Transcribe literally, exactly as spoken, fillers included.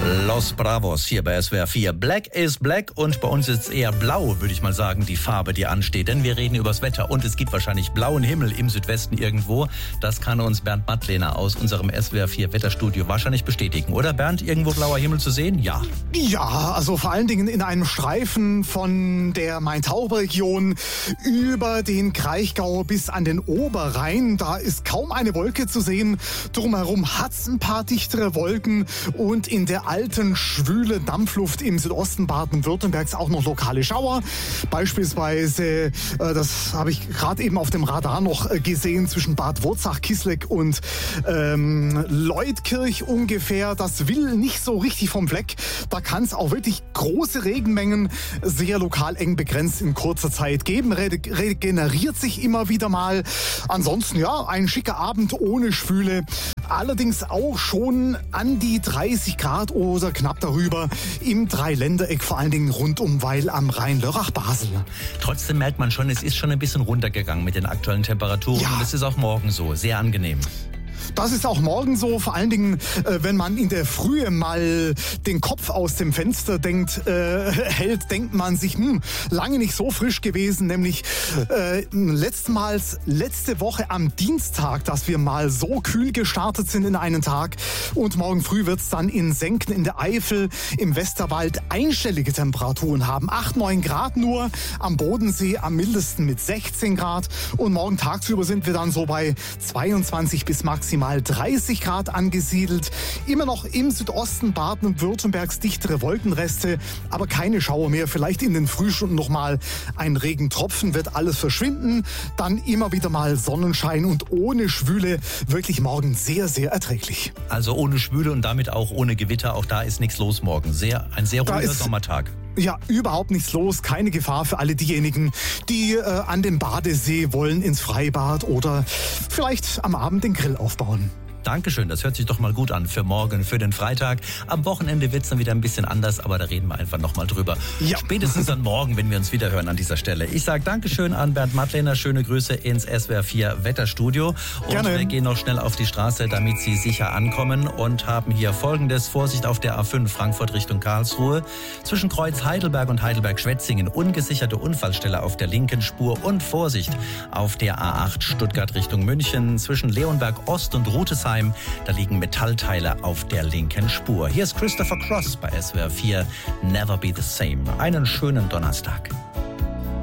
Los Bravos hier bei S W R vier. Black is Black und bei uns ist eher blau, würde ich mal sagen, die Farbe, die ansteht. Denn wir reden übers Wetter und es gibt wahrscheinlich blauen Himmel im Südwesten irgendwo. Das kann uns Bernd Mattlehner aus unserem S W R vier Wetterstudio wahrscheinlich bestätigen. Oder Bernd, irgendwo blauer Himmel zu sehen? Ja. Ja, also vor allen Dingen in einem Streifen von der Main-Tauber-Region über den Kraichgau bis an den Oberrhein. Da ist kaum eine Wolke zu sehen. Drumherum hat's ein paar dichtere Wolken und in der alten, schwüle Dampfluft im Südosten Baden-Württembergs auch noch lokale Schauer. Beispielsweise, äh, das habe ich gerade eben auf dem Radar noch äh, gesehen, zwischen Bad Wurzach, Kisleck und ähm, Leutkirch ungefähr. Das will nicht so richtig vom Fleck. Da kann es auch wirklich große Regenmengen, sehr lokal eng begrenzt in kurzer Zeit geben. Re- regeneriert sich immer wieder mal. Ansonsten, ja, ein schicker Abend ohne Schwüle. Allerdings auch schon an die dreißig Grad oder knapp darüber im Dreiländereck, vor allen Dingen rund um Weil am Rhein, Lörrach, Basel. Trotzdem merkt man schon, es ist schon ein bisschen runtergegangen mit den aktuellen Temperaturen. Ja. Und es ist auch morgen so, sehr angenehm. Das ist auch morgen so, vor allen Dingen, äh, wenn man in der Frühe mal den Kopf aus dem Fenster denkt, äh, hält, denkt man sich, hm, lange nicht so frisch gewesen, nämlich äh, letztmals letzte Woche am Dienstag, dass wir mal so kühl gestartet sind in einen Tag, und morgen früh wird's dann in Senken in der Eifel, im Westerwald einstellige Temperaturen haben. acht, neun Grad nur, am Bodensee am mildesten mit sechzehn Grad, und morgen tagsüber sind wir dann so bei zweiundzwanzig bis maximal dreißig Grad angesiedelt. Immer noch im Südosten Baden-Württembergs dichtere Wolkenreste, aber keine Schauer mehr. Vielleicht in den Frühstunden noch mal ein Regentropfen, wird alles verschwinden. Dann immer wieder mal Sonnenschein und ohne Schwüle. Wirklich morgen sehr, sehr erträglich. Also ohne Schwüle und damit auch ohne Gewitter. Auch da ist nichts los morgen. Sehr, ein sehr ruhiger Sommertag. Ja, überhaupt nichts los, keine Gefahr für alle diejenigen, die äh, an den Badesee wollen, ins Freibad oder vielleicht am Abend den Grill aufbauen. Dankeschön, das hört sich doch mal gut an für morgen, für den Freitag. Am Wochenende wird es dann wieder ein bisschen anders, aber da reden wir einfach nochmal drüber. Ja. Spätestens dann morgen, wenn wir uns wieder hören an dieser Stelle. Ich sage Dankeschön an Bernd Mattlehner, schöne Grüße ins S W R vier Wetterstudio. Und Gerne. Wir gehen noch schnell auf die Straße, damit Sie sicher ankommen, und haben hier Folgendes: Vorsicht auf der A fünf Frankfurt Richtung Karlsruhe. Zwischen Kreuz Heidelberg und Heidelberg-Schwetzingen ungesicherte Unfallstelle auf der linken Spur, und Vorsicht auf der A acht Stuttgart Richtung München. Zwischen Leonberg Ost und Rutesheim, da liegen Metallteile auf der linken Spur. Hier ist Christopher Cross bei S W R vier, Never Be the Same. Einen schönen Donnerstag.